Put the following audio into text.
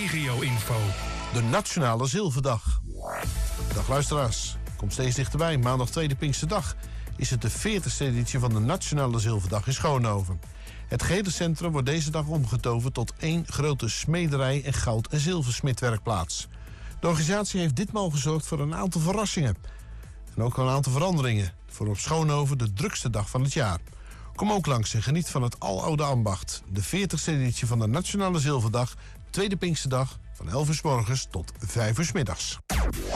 regio-info. De Nationale Zilverdag. Dag luisteraars, komt steeds dichterbij. Maandag tweede Pinksterdag is het de 40e editie van de Nationale Zilverdag in Schoonhoven. Het gehele centrum wordt deze dag omgetoverd tot één grote smederij en goud- en zilversmidwerkplaats. De organisatie heeft ditmaal gezorgd voor een aantal verrassingen. En ook een aantal veranderingen voor op Schoonhoven de drukste dag van het jaar. Kom ook langs en geniet van het aloude ambacht. De 40e editie van de Nationale Zilverdag, tweede Pinksterdag, van 11 uur 's morgens tot 5 uur 's middags.